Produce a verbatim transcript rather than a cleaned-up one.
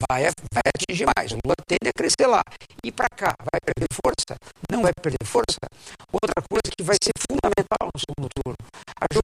vai, vai atingir mais. O Lula tende a crescer lá. E para cá, vai perder força? Não vai perder força? Outra coisa que vai ser fundamental no segundo turno, a